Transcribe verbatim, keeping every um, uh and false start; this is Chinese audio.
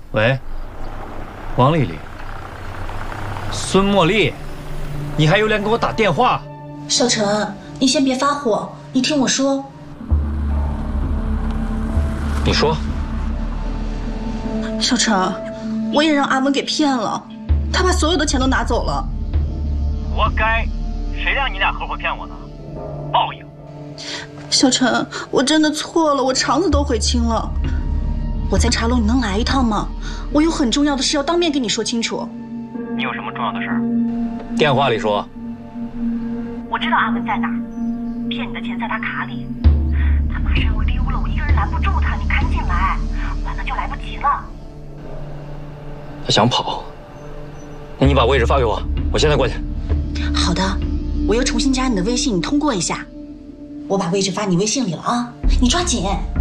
喂，王丽丽，孙茉莉，你还有脸给我打电话？ 小陈，你先别发火，你听我说。 你说。 小陈，我也让阿文给骗了，他把所有的钱都拿走了。 活该！谁让你俩合伙骗我的？报应！ 小陈，我真的错了，我肠子都悔青了。我在茶楼，你能来一趟吗？我有很重要的事要当面跟你说清楚。 你有什么重要的事儿？ 电话里说。 我知道阿文在哪儿，骗你的钱在他卡里。他马上要溜了，我一个人拦不住他，你赶紧来，晚了就来不及了。 他想跑，那你把位置发给我，我现在过去。 好的，我又重新加你的微信，你通过一下。我把位置发你微信里了啊，你抓紧。